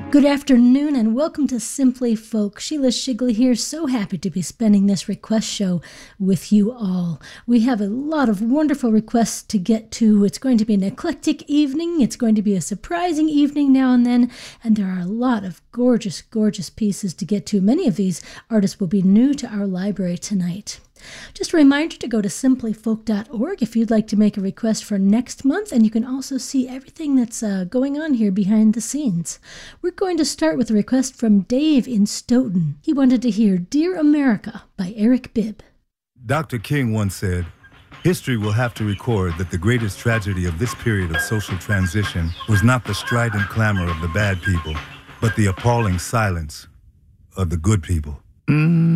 Good afternoon and welcome to Simply Folk. Sheila Shigley here, so happy to be spending this request show with you all. We have a lot of wonderful requests to get to. It's going to be an eclectic evening. It's going to be a surprising evening now and then, and there are a lot of gorgeous, gorgeous pieces to get to. Many of these artists will be new to our library tonight. Just a reminder to go to simplyfolk.org if you'd like to make a request for next month, and you can also see everything that's going on here behind the scenes. We're going to start with a request from Dave in Stoughton. He wanted to hear Dear America by Eric Bibb. Dr. King once said, "History will have to record that the greatest tragedy of this period of social transition was not the strident clamor of the bad people, but the appalling silence of the good people."